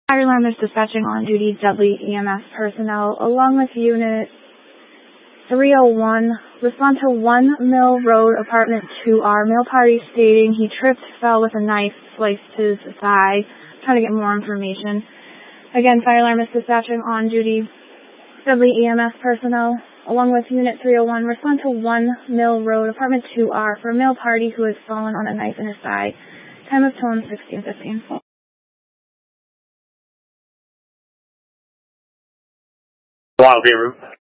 Fire alarm is dispatching on duty Dudley EMS personnel along with Unit 301. Respond to 1 Mill Road, Apartment 2R. Male party stating he tripped, fell with a knife, sliced his thigh. Trying to get more information. Again, fire alarm is dispatching on duty Dudley EMS personnel along with Unit 301. Respond to 1 Mill Road, Apartment 2R for a male party who has fallen on a knife in his thigh. Time of tone 16:15. Wildview route.